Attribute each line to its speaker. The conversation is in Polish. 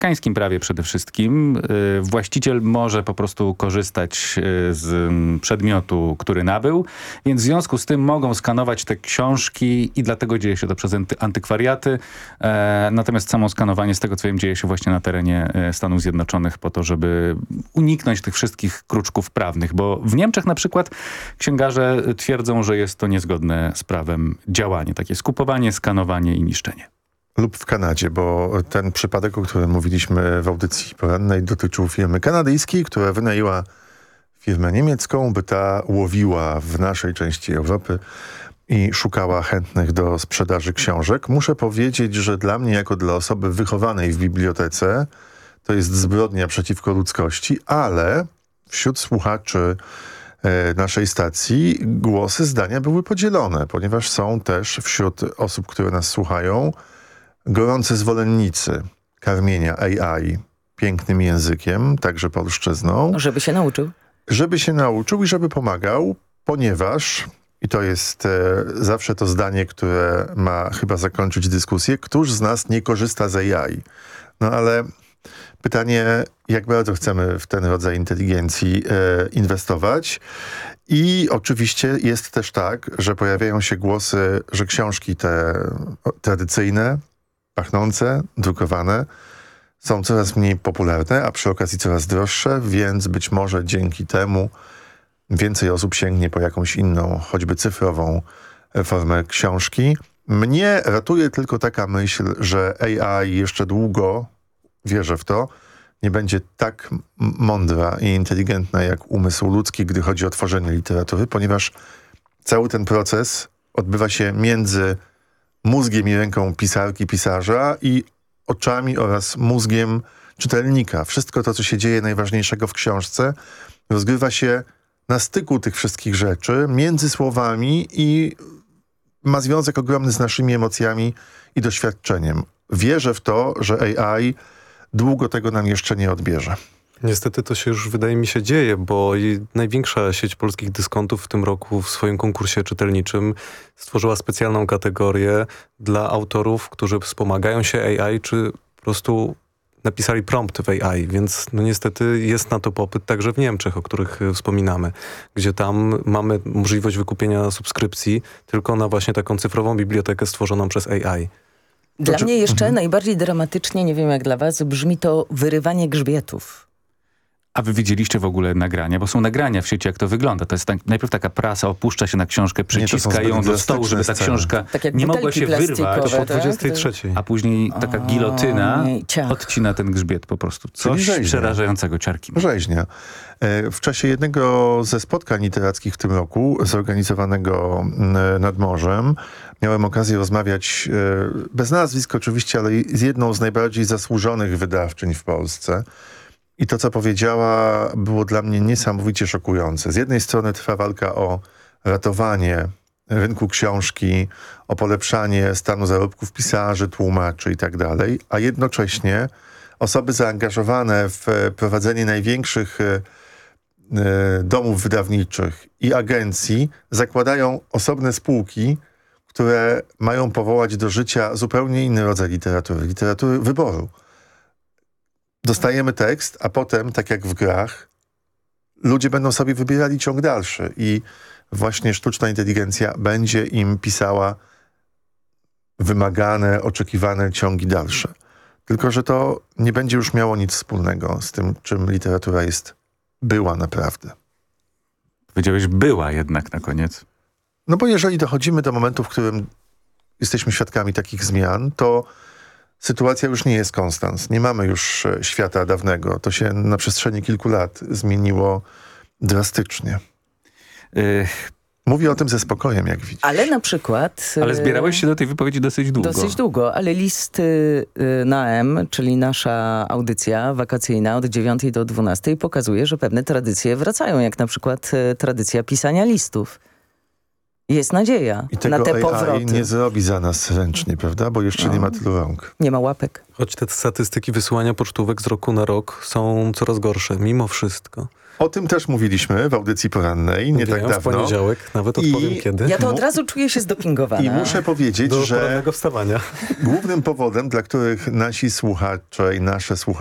Speaker 1: amerykańskim prawie przede wszystkim właściciel może po prostu korzystać z przedmiotu, który nabył, więc w związku z tym mogą skanować te książki i dlatego dzieje się to przez antykwariaty. Natomiast samo skanowanie, z tego co wiem, dzieje się właśnie na terenie Stanów Zjednoczonych po to, żeby uniknąć tych wszystkich kruczków prawnych, bo w Niemczech na przykład księgarze twierdzą, że jest to niezgodne z prawem działanie, takie skupowanie, skanowanie i niszczenie.
Speaker 2: Lub w Kanadzie, bo ten przypadek, o którym mówiliśmy w audycji porannej, dotyczył firmy kanadyjskiej, która wynajęła firmę niemiecką, by ta łowiła w naszej części Europy i szukała chętnych do sprzedaży książek. Muszę powiedzieć, że dla mnie, jako dla osoby wychowanej w bibliotece, to jest zbrodnia przeciwko ludzkości, ale wśród słuchaczy naszej stacji głosy, zdania były podzielone, ponieważ są też wśród osób, które nas słuchają, gorący zwolennicy karmienia AI pięknym językiem, także polszczyzną.
Speaker 3: Żeby się nauczył.
Speaker 2: Żeby się nauczył i żeby pomagał, ponieważ, i to jest zawsze to zdanie, które ma chyba zakończyć dyskusję, któż z nas nie korzysta z AI? No ale pytanie, jak bardzo chcemy w ten rodzaj inteligencji inwestować. I oczywiście jest też tak, że pojawiają się głosy, że książki te tradycyjne, pachnące, drukowane są coraz mniej popularne, a przy okazji coraz droższe, więc być może dzięki temu więcej osób sięgnie po jakąś inną, choćby cyfrową formę książki. Mnie ratuje tylko taka myśl, że AI jeszcze długo, wierzę w to, nie będzie tak mądra i inteligentna jak umysł ludzki, gdy chodzi o tworzenie literatury, ponieważ cały ten proces odbywa się między mózgiem i ręką pisarki, pisarza i oczami oraz mózgiem czytelnika. Wszystko to, co się dzieje najważniejszego w książce, rozgrywa się na styku tych wszystkich rzeczy, między słowami i ma związek ogromny z naszymi emocjami i doświadczeniem. Wierzę w to, że AI długo tego nam jeszcze nie odbierze.
Speaker 4: Niestety to się już, wydaje mi się, dzieje, bo największa sieć polskich dyskontów w tym roku w swoim konkursie czytelniczym stworzyła specjalną kategorię dla autorów, którzy wspomagają się AI, czy po prostu napisali prompt w AI, więc no niestety jest na to popyt także w Niemczech, o których wspominamy, gdzie tam mamy możliwość wykupienia subskrypcji tylko na właśnie taką cyfrową bibliotekę stworzoną przez AI.
Speaker 3: Dla mnie jeszcze najbardziej dramatycznie, nie wiem jak dla was, brzmi to wyrywanie grzbietów.
Speaker 1: A wy widzieliście w ogóle nagrania? Bo są nagrania w sieci, jak to wygląda. To jest najpierw taka prasa opuszcza się na książkę, przyciska ją do stołu, żeby ta książka
Speaker 3: tak
Speaker 1: nie mogła się wyrwać.
Speaker 4: To po 23.
Speaker 1: A później taka gilotyna odcina ten grzbiet po prostu. Coś przerażającego, ciarki.
Speaker 2: Rzeźnia. W czasie jednego ze spotkań literackich w tym roku, zorganizowanego nad morzem, miałem okazję rozmawiać, bez nazwisk oczywiście, ale z jedną z najbardziej zasłużonych wydawczyń w Polsce. I to, co powiedziała, było dla mnie niesamowicie szokujące. Z jednej strony trwa walka o ratowanie rynku książki, o polepszanie stanu zarobków pisarzy, tłumaczy i tak dalej, a jednocześnie osoby zaangażowane w prowadzenie największych domów wydawniczych i agencji zakładają osobne spółki, które mają powołać do życia zupełnie inny rodzaj literatury wyboru. Dostajemy tekst, a potem, tak jak w grach, ludzie będą sobie wybierali ciąg dalszy i właśnie sztuczna inteligencja będzie im pisała wymagane, oczekiwane ciągi dalsze. Tylko że to nie będzie już miało nic wspólnego z tym, czym literatura była naprawdę.
Speaker 1: Powiedziałeś była jednak na koniec.
Speaker 2: No bo jeżeli dochodzimy do momentu, w którym jesteśmy świadkami takich zmian, to sytuacja już nie jest konstans. Nie mamy już świata dawnego. To się na przestrzeni kilku lat zmieniło drastycznie. Mówię o tym ze spokojem, jak widzisz.
Speaker 3: Ale na przykład...
Speaker 1: Ale zbierałeś się do tej wypowiedzi dosyć długo.
Speaker 3: Dosyć długo, ale list na M, czyli nasza audycja wakacyjna od 9 do 12 pokazuje, że pewne tradycje wracają, jak na przykład tradycja pisania listów. jest nadzieja
Speaker 2: I tego
Speaker 3: na te
Speaker 2: AI
Speaker 3: powroty.
Speaker 2: nie zrobi za nas ręcznie, prawda? Bo jeszcze nie ma tylu rąk.
Speaker 3: Nie ma łapek.
Speaker 4: Choć te statystyki wysyłania pocztówek z roku na rok są coraz gorsze, mimo wszystko.
Speaker 2: O tym też mówiliśmy w audycji porannej, nie tak
Speaker 4: Wiem, w
Speaker 2: dawno.
Speaker 4: poniedziałek, nawet odpowiem kiedy.
Speaker 3: Ja to od razu czuję się zdopingowana.
Speaker 2: I muszę powiedzieć,
Speaker 4: Do
Speaker 2: że
Speaker 4: porannego wstawania.
Speaker 2: głównym powodem, dla których nasi słuchacze i nasze słuchacze